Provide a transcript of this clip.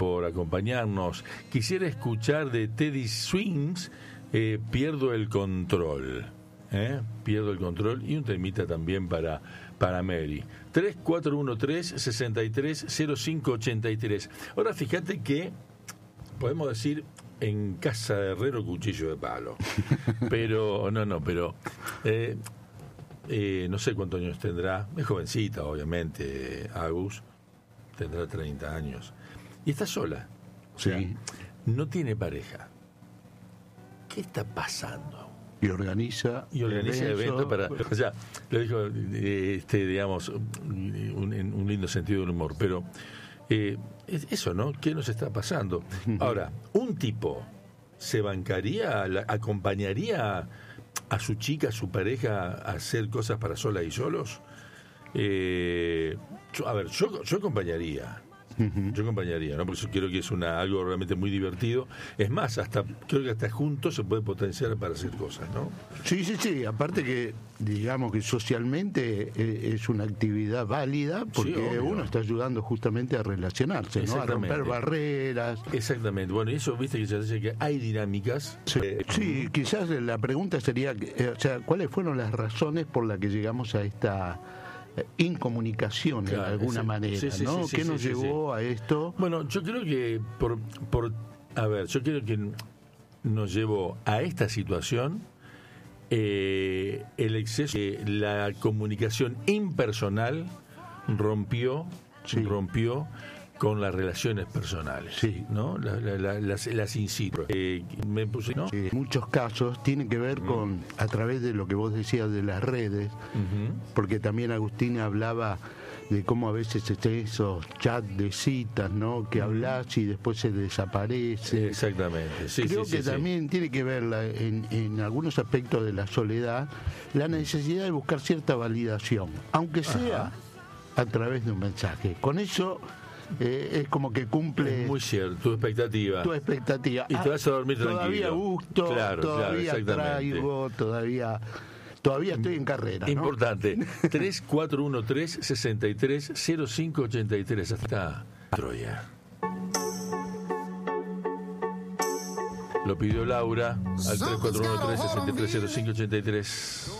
por acompañarnos. Quisiera escuchar de Teddy Swims, Pierdo el control. Pierdo el control, y un temita también para Mary. 3413-630583. Ahora fíjate que podemos decir en casa de herrero cuchillo de palo. Pero no sé cuántos años tendrá. Es jovencita, obviamente, Agus. Tendrá 30 años. Y está sola. O sea, no tiene pareja. ¿Qué está pasando? Y organiza eventos para, o sea, lo dijo, digamos, un lindo sentido del humor, pero eso, ¿no? ¿Qué nos está pasando? Ahora, un tipo se bancaría, acompañaría a su chica, a su pareja, a hacer cosas para sola y solos. Yo acompañaría. Yo acompañaría, ¿no? Porque yo creo que es algo realmente muy divertido. Es más, creo que hasta juntos se puede potenciar para hacer cosas, ¿no? Sí. Aparte que, digamos que socialmente es una actividad válida, porque uno está ayudando justamente a relacionarse, ¿no? A romper barreras. Exactamente. Bueno, y eso, viste que ya dice que hay dinámicas. Sí, quizás la pregunta sería, o sea, ¿cuáles fueron las razones por las que llegamos a esta incomunicación, de alguna manera, ¿no? ¿Qué nos llevó a esto? Bueno, yo creo que yo creo que nos llevó a esta situación el exceso de la comunicación impersonal rompió con las relaciones personales, ¿no? Las incito. Me puse, ¿no? En muchos casos tiene que ver con, a través de lo que vos decías de las redes, porque también Agustina hablaba de cómo a veces esos chats de citas, ¿no? Que hablas y después se desaparece. Exactamente. Creo que también tiene que ver en algunos aspectos de la soledad la necesidad de buscar cierta validación, aunque sea a través de un mensaje. Con eso es como que cumple. Es muy cierto, tu expectativa. Y te vas a dormir tranquilo. Todavía gusto, todavía traigo, todavía estoy en carrera, ¿no? Importante. 3413-630583. Hasta Troya. Lo pidió Laura al 3413-630583.